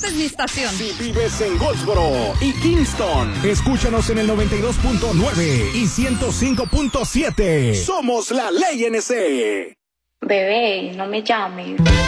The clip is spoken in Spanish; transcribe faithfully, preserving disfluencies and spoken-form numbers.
esta es mi estación. Si vives en Goldsboro y Kingston, escúchanos en el noventa y dos punto nueve y ciento cinco punto siete. Somos la Ley N C. Bebé, no me llames.